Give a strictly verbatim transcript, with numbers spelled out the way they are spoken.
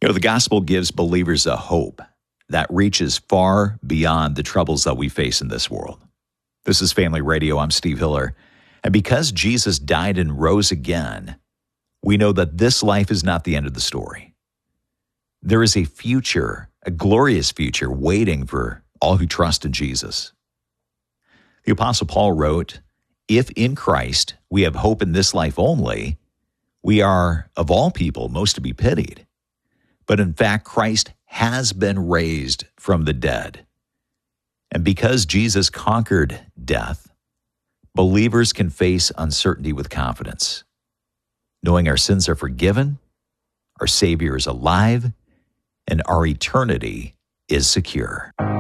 You know, the gospel gives believers a hope that reaches far beyond the troubles that we face in this world. This is Family Radio. I'm Steve Hiller. And because Jesus died and rose again, we know that this life is not the end of the story. There is a future, a glorious future, waiting for all who trust in Jesus. The Apostle Paul wrote, "If in Christ we have hope in this life only, we are, of all people, most to be pitied. But in fact, Christ has been raised from the dead. And because Jesus conquered death, believers can face uncertainty with confidence, knowing our sins are forgiven, our Savior is alive, and our eternity is secure."